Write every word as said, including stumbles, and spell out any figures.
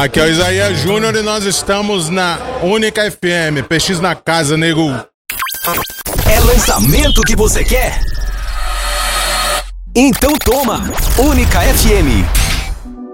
Aqui é o Isaías Júnior e nós estamos na Única F M. P X na casa, nego. É lançamento que você quer? Então toma, Única F M.